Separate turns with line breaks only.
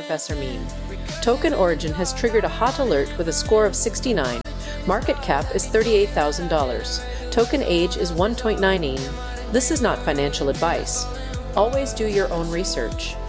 Professor Meme. Token Origin has triggered a hot alert with a score of 69. Market cap is $38,000. Token age is 1.19. This is not financial advice. Always do your own research.